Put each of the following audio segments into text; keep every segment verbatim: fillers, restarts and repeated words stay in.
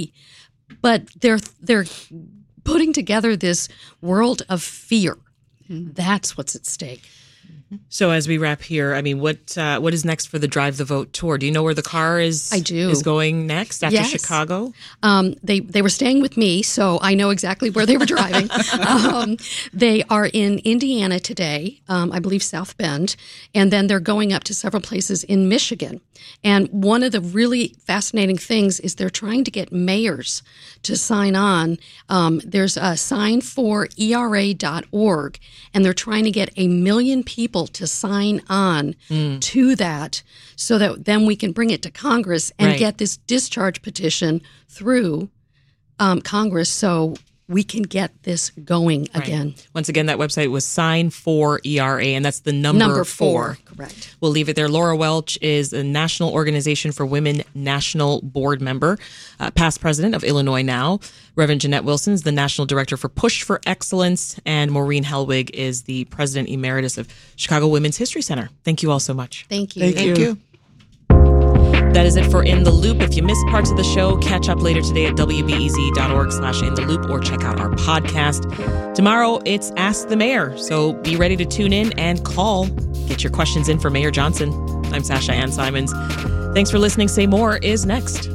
be, but they're they're putting together this world of fear. Mm-hmm. That's what's at stake. So as we wrap here, I mean, what uh, what is next for the Drive the Vote tour? Do you know where the car is? I do. Is going next after yes. Chicago? Um, they they were staying with me, so I know exactly where they were driving. um, they are in Indiana today, um, I believe South Bend, and then they're going up to several places in Michigan. And one of the really fascinating things is they're trying to get mayors to sign on. Um, there's a sign for E R A dot org, and they're trying to get a million people to sign on mm. to that so that then we can bring it to Congress and right. get this discharge petition through um, Congress so we can get this going right. again. Once again, that website was Sign for E R A, and that's the number, number four. four. Correct. We'll leave it there. Laura Welch is the National Organization for Women National Board Member, uh, past president of Illinois Now. Reverend Jeanette Wilson is the National Director for Push for Excellence, and Maureen Hellwig is the President Emeritus of Chicago Women's History Center. Thank you all so much. Thank you. Thank, Thank you. you. That is it for In the Loop. If you missed parts of the show, catch up later today at W B E Z dot org slash in the loop or check out our podcast. Tomorrow, it's Ask the Mayor. So be ready to tune in and call. Get your questions in for Mayor Johnson. I'm Sasha Ann Simons. Thanks for listening. Say More is next.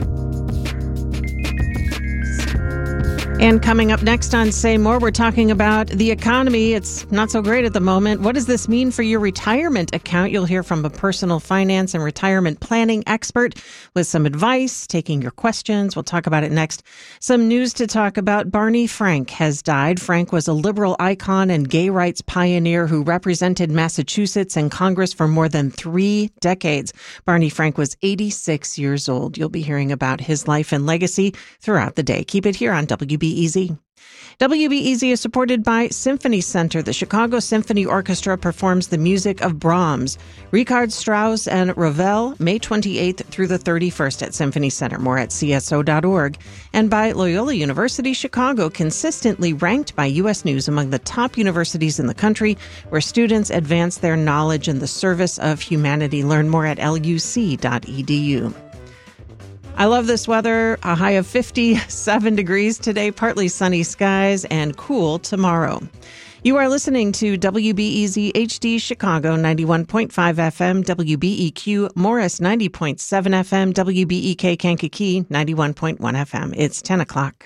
And coming up next on Say More, we're talking about the economy. It's not so great at the moment. What does this mean for your retirement account? You'll hear from a personal finance and retirement planning expert with some advice, taking your questions. We'll talk about it next. Some news to talk about. Barney Frank has died. Frank was a liberal icon and gay rights pioneer who represented Massachusetts in Congress for more than three decades. Barney Frank was eighty-six years old. You'll be hearing about his life and legacy throughout the day. Keep it here on W B E Z. W B E Z is supported by Symphony Center. The Chicago Symphony Orchestra performs the music of Brahms, Richard Strauss, and Ravel, May twenty-eighth through the thirty-first at Symphony Center. More at C S O dot org. And by Loyola University Chicago, consistently ranked by U S News among the top universities in the country, where students advance their knowledge in the service of humanity. Learn more at L U C dot E D U. I love this weather. A high of fifty-seven degrees today, partly sunny skies, and cool tomorrow. You are listening to W B E Z H D Chicago ninety-one point five F M, W B E Q Morris ninety point seven F M, W B E K Kankakee ninety-one point one F M. It's ten o'clock.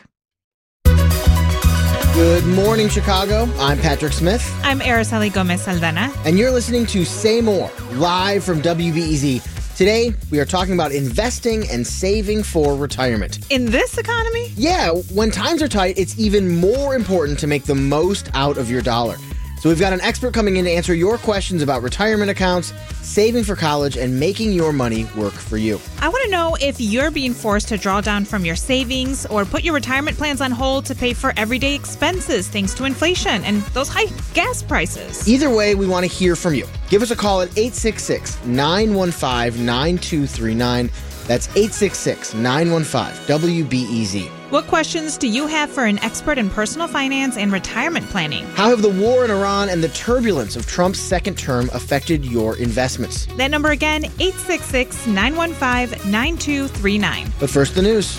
Good morning, Chicago. I'm Patrick Smith. I'm Araceli Gomez Saldana. And you're listening to Say More, live from W B E Z. Today, we are talking about investing and saving for retirement. In this economy? Yeah, when times are tight, it's even more important to make the most out of your dollar. So we've got an expert coming in to answer your questions about retirement accounts, saving for college, and making your money work for you. I want to know if you're being forced to draw down from your savings or put your retirement plans on hold to pay for everyday expenses thanks to inflation and those high gas prices. Either way, we want to hear from you. Give us a call at eight six six, nine one five, nine two three nine. That's eight six six, nine one five, W B E Z. What questions do you have for an expert in personal finance and retirement planning? How have the war in Iran and the turbulence of Trump's second term affected your investments? That number again, eight six six, nine one five, nine two three nine. But first, the news.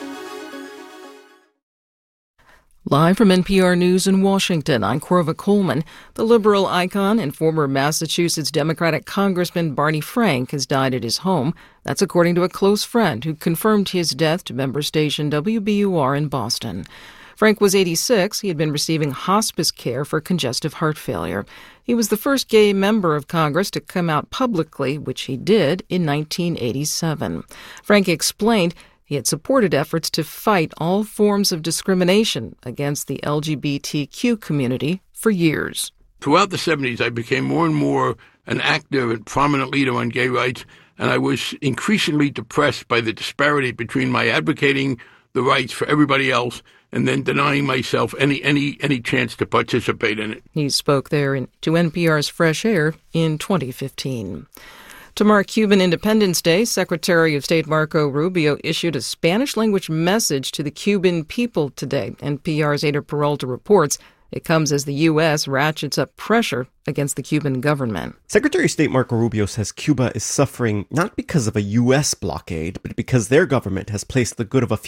Live from N P R News in Washington, I'm Corva Coleman. The liberal icon and former Massachusetts Democratic Congressman Barney Frank has died at his home. That's according to a close friend who confirmed his death to member station W B U R in Boston. Frank was eighty-six. He had been receiving hospice care for congestive heart failure. He was the first gay member of Congress to come out publicly, which he did in nineteen eighty-seven. Frank explained he had supported efforts to fight all forms of discrimination against the L G B T Q community for years. Throughout the seventies, I became more and more an active and prominent leader on gay rights, and I was increasingly depressed by the disparity between my advocating the rights for everybody else and then denying myself any any any chance to participate in it. He spoke there in, to N P R's Fresh Air in twenty fifteen. To mark Cuban Independence Day, Secretary of State Marco Rubio issued a Spanish-language message to the Cuban people today. N P R's Ada Peralta reports it comes as the U S ratchets up pressure against the Cuban government. Secretary of State Marco Rubio says Cuba is suffering not because of a U S blockade, but because their government has placed the good of a